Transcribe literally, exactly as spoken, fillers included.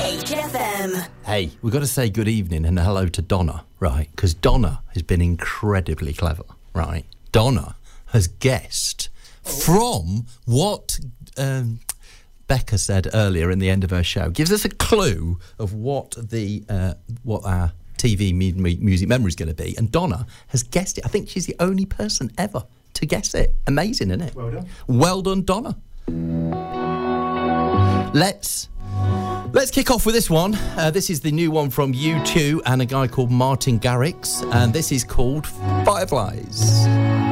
H F M. Hey, we've got to say good evening and hello to Donna, right? Because Donna has been incredibly clever, right? Donna has guessed from what um, Becca said earlier in the end of her show. Gives us a clue of what the uh, what our T V music memory is going to be. And Donna has guessed it. I think she's the only person ever to guess it. Amazing, isn't it? Well done. Well done, Donna. Let's... Let's kick off with this one. Uh, this is the new one from U two and a guy called Martin Garrix, and this is called Fireflies.